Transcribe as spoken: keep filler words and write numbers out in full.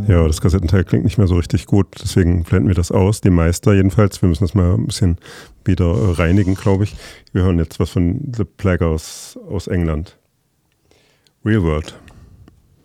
Ja, das Kassettenteil klingt nicht mehr so richtig gut, deswegen blenden wir das aus. Die Meister jedenfalls. Wir müssen das mal ein bisschen wieder äh, reinigen, glaube ich. Wir hören jetzt was von The Plague aus, aus England. Real World.